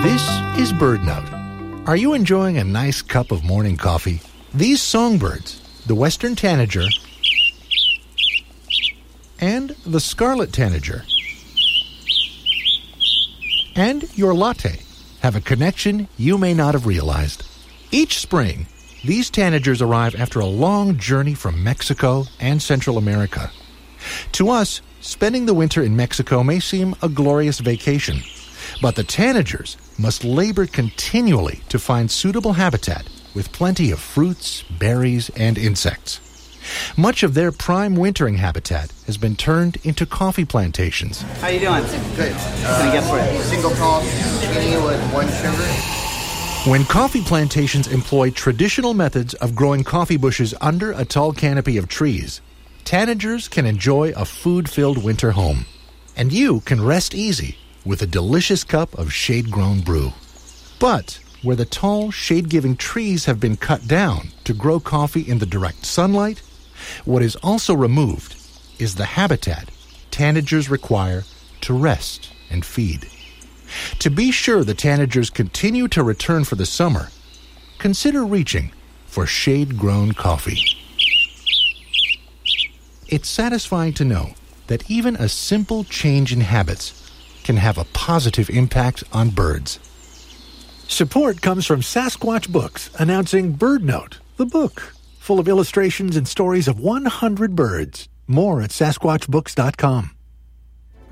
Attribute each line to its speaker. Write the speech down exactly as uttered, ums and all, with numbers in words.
Speaker 1: This is BirdNote. Are you enjoying a nice cup of morning coffee? These songbirds, the western tanager and the scarlet tanager, and your latte, have a connection you may not have realized. Each spring, these tanagers arrive after a long journey from Mexico and Central America. To us, spending the winter in Mexico may seem a glorious vacation, but the tanagers must labor continually to find suitable habitat with plenty of fruits, berries, and insects. Much of their prime wintering habitat has been turned into coffee plantations.
Speaker 2: How you doing?
Speaker 3: Good.
Speaker 2: Uh, Can I get for it?
Speaker 3: Single tall skinny with one sugar.
Speaker 1: When coffee plantations employ traditional methods of growing coffee bushes under a tall canopy of trees, tanagers can enjoy a food-filled winter home. And you can rest easy with a delicious cup of shade-grown brew. But where the tall, shade-giving trees have been cut down to grow coffee in the direct sunlight, what is also removed is the habitat tanagers require to rest and feed. To be sure the tanagers continue to return for the summer, consider reaching for shade-grown coffee. It's satisfying to know that even a simple change in habits can have a positive impact on birds.
Speaker 4: Support comes from Sasquatch Books, announcing BirdNote, the book, full of illustrations and stories of one hundred birds. More at sasquatch books dot com.